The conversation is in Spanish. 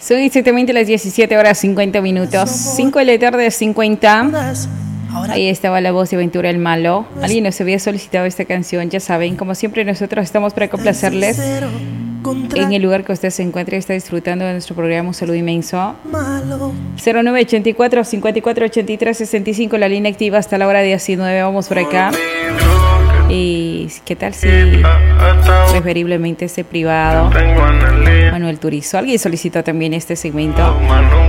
Son exactamente las 17 horas 50 minutos. 5 de la tarde 50. Ahí estaba la voz de Ventura el Malo. Alguien nos había solicitado esta canción. Ya saben, como siempre nosotros estamos para complacerles. En el lugar que usted se encuentre y está disfrutando de nuestro programa, un saludo inmenso. 0984 54 83 65, la línea activa hasta la hora 19. Vamos por acá. Y qué tal si preferiblemente este privado Manuel Turizo. Alguien solicitó también este segmento.